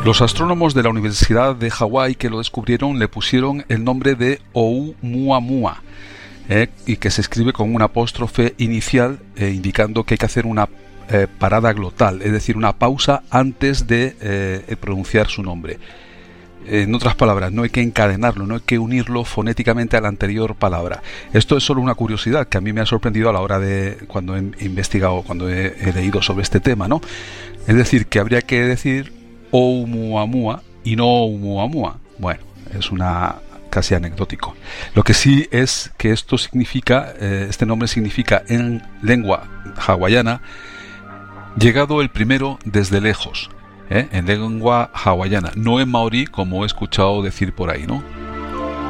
Los astrónomos de la Universidad de Hawái que lo descubrieron le pusieron el nombre de Oumuamua, y que se escribe con un apóstrofe inicial, indicando que hay que hacer una parada glotal, es decir, una pausa antes de pronunciar su nombre. En otras palabras, no hay que encadenarlo, no hay que unirlo fonéticamente a la anterior palabra. Esto es solo una curiosidad que a mí me ha sorprendido a la hora de cuando he investigado, cuando he leído sobre este tema, ¿no? Es decir, que habría que decir Oumuamua y no Oumuamua. Bueno, es una casi anecdótico. Lo que sí es que esto significa, este nombre significa en lengua hawaiana, llegado el primero desde lejos. En lengua hawaiana, no en maorí, como he escuchado decir por ahí, ¿no?